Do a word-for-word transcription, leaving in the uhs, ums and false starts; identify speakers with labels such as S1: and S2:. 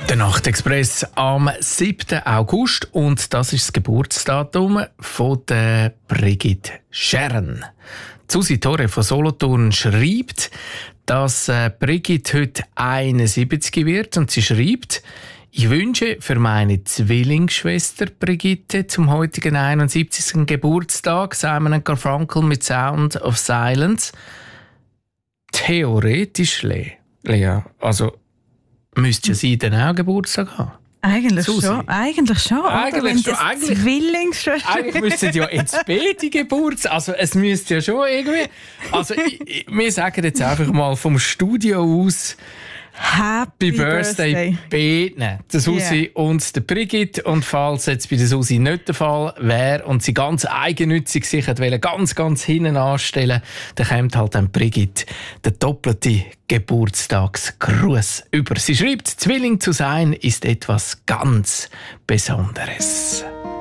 S1: Der Nachtexpress am siebten August und das ist das Geburtsdatum von der Brigitte Scheren. Susi Torre von Solothurn schreibt, dass äh, Brigitte heute einundsiebzig wird und sie schreibt: Ich wünsche für meine Zwillingsschwester Brigitte zum heutigen einundsiebzigsten Geburtstag Simon and Garfunkel mit Sound of Silence. Theoretisch, Le- Lea, also müsste ja sie dann auch Geburtstag haben?
S2: Eigentlich
S1: Susi.
S2: schon. Eigentlich schon.
S1: Eigentlich schon.
S2: Wenn das
S1: Eigentlich-
S2: Zwillingsschwester.
S1: Eigentlich müssten ja jetzt beide Geburtstag. Also es müsste ja schon irgendwie. Also ich, ich, wir sagen jetzt einfach mal vom Studio aus
S2: Happy
S1: Happy Birthday, beiden, der Susi
S2: Yeah.
S1: und der Brigitte. Und falls jetzt bei der Susi nicht der Fall wäre und sie ganz eigennützig sich wollte, ganz, ganz hinten anstellen, dann kommt halt dann Brigitte der doppelte Geburtstagsgruß über. Sie schreibt, Zwilling zu sein ist etwas ganz Besonderes.